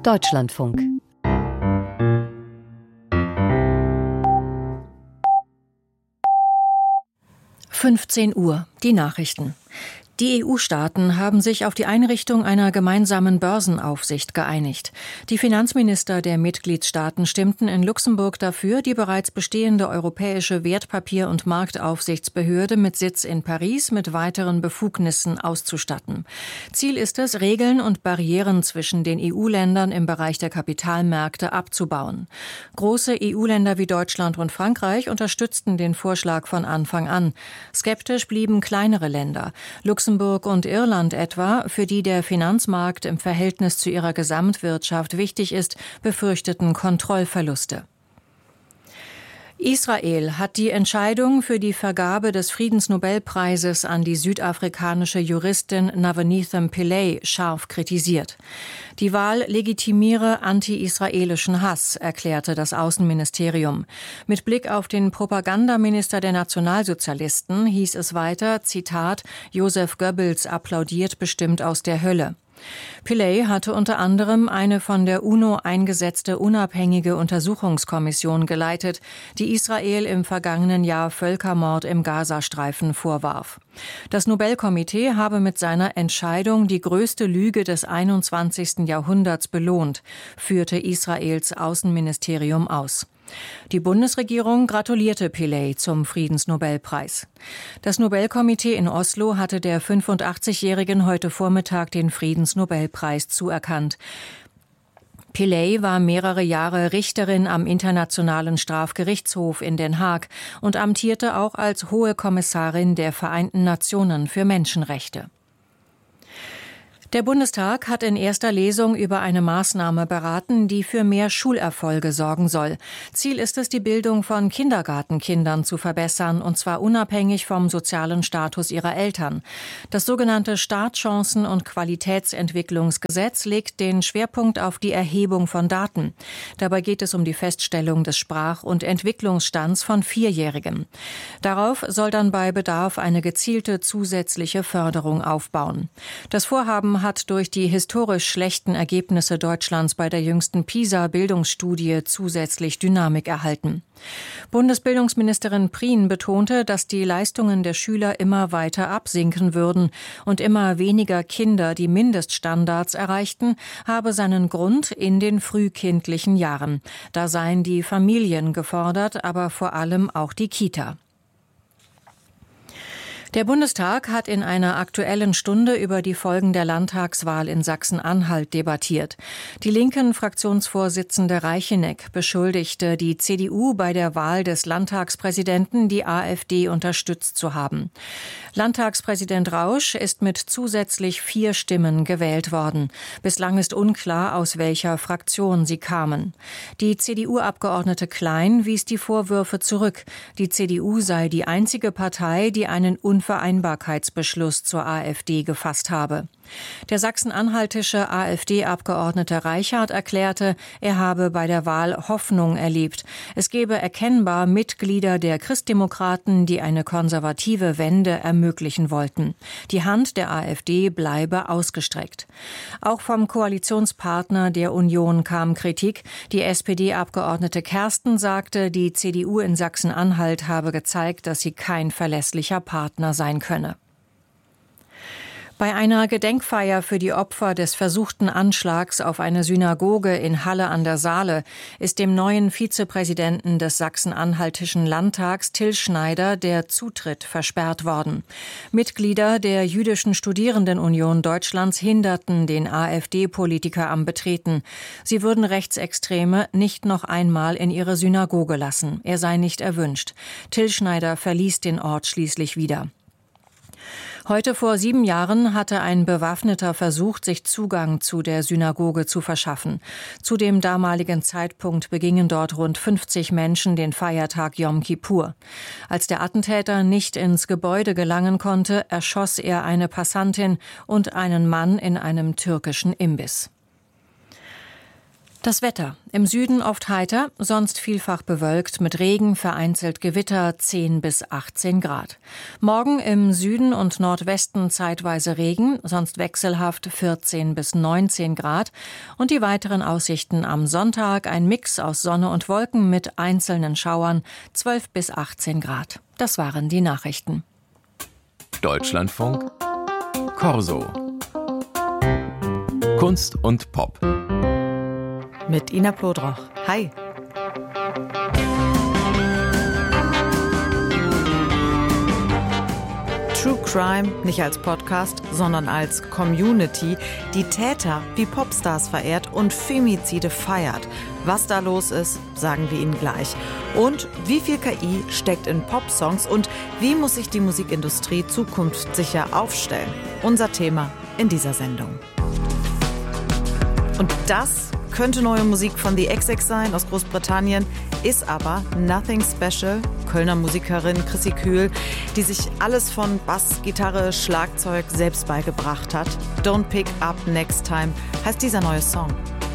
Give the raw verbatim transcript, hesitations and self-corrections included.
Deutschlandfunk. fünfzehn Uhr, die Nachrichten. Die E U-Staaten haben sich auf die Einrichtung einer gemeinsamen Börsenaufsicht geeinigt. Die Finanzminister der Mitgliedstaaten stimmten in Luxemburg dafür, die bereits bestehende europäische Wertpapier- und Marktaufsichtsbehörde mit Sitz in Paris mit weiteren Befugnissen auszustatten. Ziel ist es, Regeln und Barrieren zwischen den E U-Ländern im Bereich der Kapitalmärkte abzubauen. Große E U-Länder wie Deutschland und Frankreich unterstützten den Vorschlag von Anfang an. Skeptisch blieben kleinere Länder. Luxemburg und Irland etwa, für die der Finanzmarkt im Verhältnis zu ihrer Gesamtwirtschaft wichtig ist, befürchteten Kontrollverluste. Israel hat die Entscheidung für die Vergabe des Friedensnobelpreises an die südafrikanische Juristin Navitha Pillay scharf kritisiert. Die Wahl legitimiere anti-israelischen Hass, erklärte das Außenministerium. Mit Blick auf den Propagandaminister der Nationalsozialisten hieß es weiter, Zitat, Joseph Goebbels applaudiert bestimmt aus der Hölle. Pillay hatte unter anderem eine von der UNO eingesetzte unabhängige Untersuchungskommission geleitet, die Israel im vergangenen Jahr Völkermord im Gazastreifen vorwarf. Das Nobelkomitee habe mit seiner Entscheidung die größte Lüge des einundzwanzigsten Jahrhunderts belohnt, führte Israels Außenministerium aus. Die Bundesregierung gratulierte Pillay zum Friedensnobelpreis. Das Nobelkomitee in Oslo hatte der fünfundachtzigjährigen heute Vormittag den Friedensnobelpreis zuerkannt. Pillay war mehrere Jahre Richterin am Internationalen Strafgerichtshof in Den Haag und amtierte auch als Hohe Kommissarin der Vereinten Nationen für Menschenrechte. Der Bundestag hat in erster Lesung über eine Maßnahme beraten, die für mehr Schulerfolge sorgen soll. Ziel ist es, die Bildung von Kindergartenkindern zu verbessern, und zwar unabhängig vom sozialen Status ihrer Eltern. Das sogenannte Startchancen- und Qualitätsentwicklungsgesetz legt den Schwerpunkt auf die Erhebung von Daten. Dabei geht es um die Feststellung des Sprach- und Entwicklungsstands von Vierjährigen. Darauf soll dann bei Bedarf eine gezielte zusätzliche Förderung aufbauen. Das Vorhaben hat durch die historisch schlechten Ergebnisse Deutschlands bei der jüngsten PISA-Bildungsstudie zusätzlich Dynamik erhalten. Bundesbildungsministerin Prien betonte, dass die Leistungen der Schüler immer weiter absinken würden und immer weniger Kinder die Mindeststandards erreichten, habe seinen Grund in den frühkindlichen Jahren. Da seien die Familien gefordert, aber vor allem auch die Kita. Der Bundestag hat in einer Aktuellen Stunde über die Folgen der Landtagswahl in Sachsen-Anhalt debattiert. Die linken Fraktionsvorsitzende Reicheneck beschuldigte die C D U bei der Wahl des Landtagspräsidenten, die AfD unterstützt zu haben. Landtagspräsident Rausch ist mit zusätzlich vier Stimmen gewählt worden. Bislang ist unklar, aus welcher Fraktion sie kamen. Die C D U-Abgeordnete Klein wies die Vorwürfe zurück. Die C D U sei die einzige Partei, die einen Unvereinbarkeitsbeschluss zur AfD gefasst habe. Der sachsen-anhaltische AfD-Abgeordnete Reichard erklärte, er habe bei der Wahl Hoffnung erlebt. Es gebe erkennbar Mitglieder der Christdemokraten, die eine konservative Wende ermöglichen wollten. Die Hand der AfD bleibe ausgestreckt. Auch vom Koalitionspartner der Union kam Kritik. Die S P D-Abgeordnete Kersten sagte, die C D U in Sachsen-Anhalt habe gezeigt, dass sie kein verlässlicher Partner sein könne. Bei einer Gedenkfeier für die Opfer des versuchten Anschlags auf eine Synagoge in Halle an der Saale ist dem neuen Vizepräsidenten des Sachsen-Anhaltischen Landtags Till Schneider der Zutritt versperrt worden. Mitglieder der Jüdischen Studierendenunion Deutschlands hinderten den AfD-Politiker am Betreten. Sie würden Rechtsextreme nicht noch einmal in ihre Synagoge lassen. Er sei nicht erwünscht. Till Schneider verließ den Ort schließlich wieder. Heute vor sieben Jahren hatte ein Bewaffneter versucht, sich Zugang zu der Synagoge zu verschaffen. Zu dem damaligen Zeitpunkt begingen dort rund fünfzig Menschen den Feiertag Jom Kippur. Als der Attentäter nicht ins Gebäude gelangen konnte, erschoss er eine Passantin und einen Mann in einem türkischen Imbiss. Das Wetter. Im Süden oft heiter, sonst vielfach bewölkt mit Regen, vereinzelt Gewitter, zehn bis achtzehn Grad. Morgen im Süden und Nordwesten zeitweise Regen, sonst wechselhaft vierzehn bis neunzehn Grad. Und die weiteren Aussichten am Sonntag ein Mix aus Sonne und Wolken mit einzelnen Schauern, zwölf bis achtzehn Grad. Das waren die Nachrichten. Deutschlandfunk Corso. Kunst und Pop. Mit Ina Plodroch. Hi. True Crime nicht als Podcast, sondern als Community, die Täter wie Popstars verehrt und Femizide feiert. Was da los ist, sagen wir Ihnen gleich. Und wie viel K I steckt in Popsongs und wie muss sich die Musikindustrie zukunftssicher aufstellen? Unser Thema in dieser Sendung. Und das könnte neue Musik von The X X sein aus Großbritannien, ist aber Nothing Special. Kölner Musikerin Chrissy Kühl, die sich alles von Bass, Gitarre, Schlagzeug selbst beigebracht hat. Don't Pick Up Next Time heißt dieser neue Song.